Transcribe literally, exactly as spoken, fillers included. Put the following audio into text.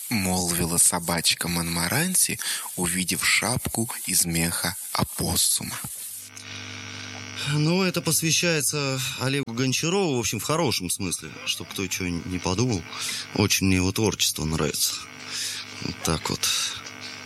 — молвила собачка Монморанси, увидев шапку из меха опоссума. Ну, это посвящается Олегу Гончарову, в общем, в хорошем смысле, чтобы кто чего не подумал. Очень мне его творчество нравится. Вот так вот.